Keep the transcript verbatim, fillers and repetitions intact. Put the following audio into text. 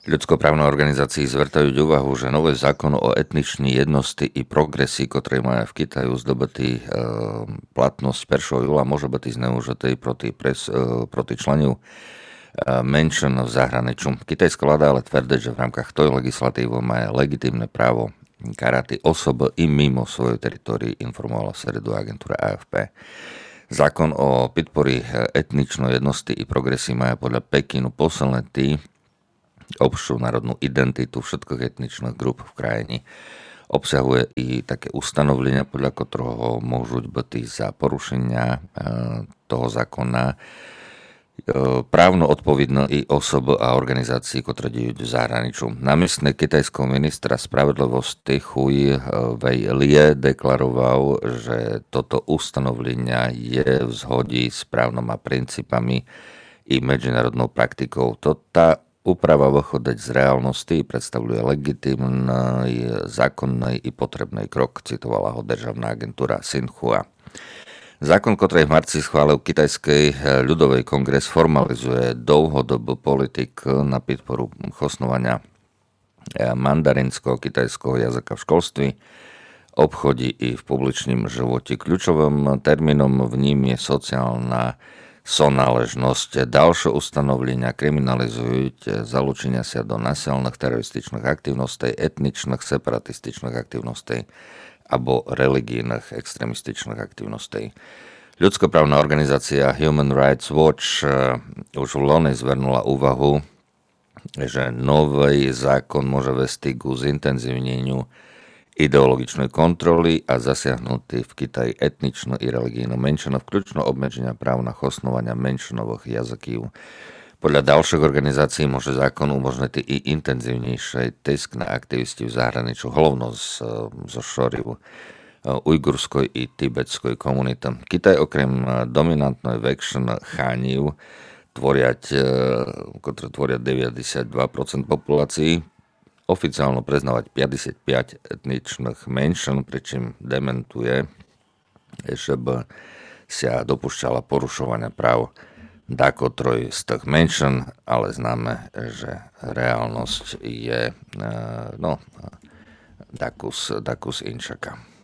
Ľudskoprávne organizácii zvrtajú úvahu, že nové zákon o etničnej jednosti i progresy, ktoré majú v Kitaju zdobitý e, platnosť prvého júla, môže byť zneužitý proti, pres, e, proti členiu menšin v zahraničí. Kitajská vláda ale tvrdí, že v rámkach tej legislatívy má legitímne právo karati osob i mimo svoje teritórii, informovala v stredu agentúra á ef pé. Zákon o podpori etničnej jednosti i progresy má podľa Pekinu posilniť obšu národnú identitu všetkých etničných grup v krajine. Obsahuje i také ustanovenia, podľa ktorého môžu byť za porušenia toho zákona právno odpovedné i osob a organizácií, ktoré dejú v zahraničí. Námestný kitajského ministra spravedlivosti Hui Wei-lie deklaroval, že toto ustanovenia je v zhodi s právnoma princípami i medzinárodnou praktikou. Tá úprava vychodí z reálnosti, predstavuje legitímny, zákonný i potrebný krok, citovala ho državná agentúra Xinhua. Zákon, ktorý v marci schválil Kitajský ľudový kongres, formalizuje dlhodobú politiku na podporu chosnovania mandarinského kitajského jazyka v školství, obchodí i v publičnom živote. Kľúčovým termínom v ním je sociálna sonáležnosť. Ďalšie ustanovenia kriminalizujú zalúčenia sa do násilných terorističných aktivností, etničných separatističných aktivností alebo religijných extremističných aktivností. Ľudskoprávna organizácia Human Rights Watch už v loni zvernula úvahu, že nový zákon môže vesti ku zintenzívneniu ideologičnej kontroly a zasiahnutý v Kitaji etničnú i religijnú menšinu, vključno obmedzenia práv na chosnovania menšinových jazykov. Podľa ďalších organizácií môže zákon umožniť i intenzívnejší tisk na aktivisti v zahraničí, hlavno zo šoriu ujgurskoj i tibetskoj komunity. Kitaj okrem dominantnej väčšiny chániv, ktoré tvoria deväťdesiatdva percent populácií, oficiálno priznávať päťdesiatpäť etničných menšin, pričím dementuje, že by sa dopúšťala porušovania práv dakotroj z tých menšin, ale známe, že reálnosť je no, dakus, dakus inšaka.